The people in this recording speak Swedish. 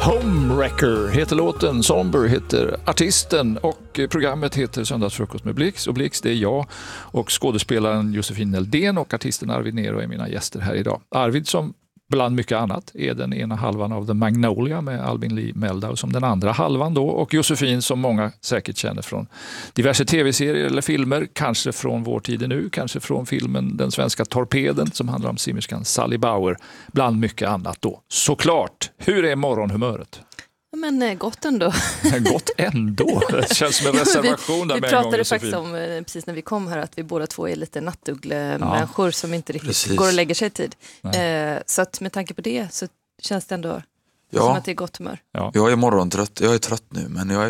Homewrecker heter låten, Somber heter artisten och programmet heter Söndagsfrukost med Blix. Och Blix, det är jag och skådespelaren Josefin Neldén och artisten Arvid Nero är mina gäster här idag. Arvid som bland mycket annat är den ena halvan av The Magnolia med Albin Lee Meldau som den andra halvan då. Och Josefin som många säkert känner från diverse tv-serier eller filmer. Kanske från Vår tid är nu, kanske från filmen Den svenska torpeden som handlar om simmerskan Sally Bauer. Bland mycket annat då. Såklart, hur är morgonhumöret? Men gott ändå. Gott ändå? Det känns som en reservation där vi med pratade en gång, faktiskt om, precis när vi kom här, att vi båda två är lite nattuggle-människor som inte riktigt går och lägger sig i tid. Så att med tanke på det så känns det ändå som att det är gott humör. Ja. Jag är morgontrött, jag är trött nu, men jag